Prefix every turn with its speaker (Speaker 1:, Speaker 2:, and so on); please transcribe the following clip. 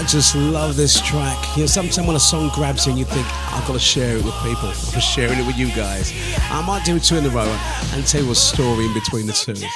Speaker 1: just love this track. You know, sometimes when a song grabs you and you think, I've got to share it with people. I'm sharing it with you guys. I might do 2 in a row and tell you a story in between the two.